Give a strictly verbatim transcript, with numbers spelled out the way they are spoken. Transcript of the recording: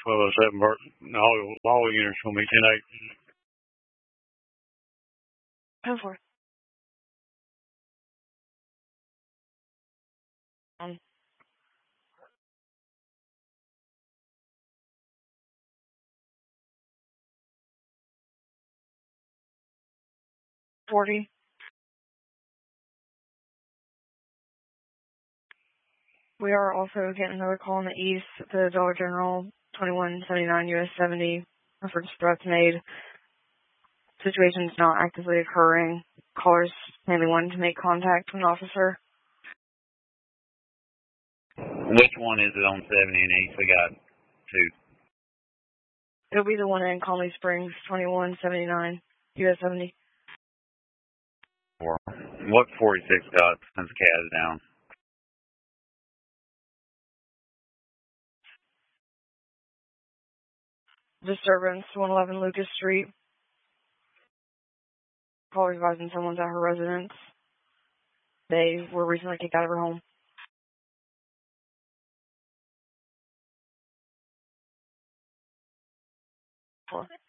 twelve oh seven, all, all units will be ten eight. Go for it. Um, forty. We are also getting another call in the east, the Dollar General, twenty-one seventy-nine U S seventy, reference threats made. Situation's not actively occurring. Callers mainly wanting to make contact with an officer. Which one is it on seventy and east? We got two. It'll be the one in Conley Springs, twenty-one seventy-nine U S seventy. Four. What forty-six got since Cat is down? Disturbance, one eleven Lucas Street. Caller advising someone's at her residence. They were recently kicked out of her home. Four.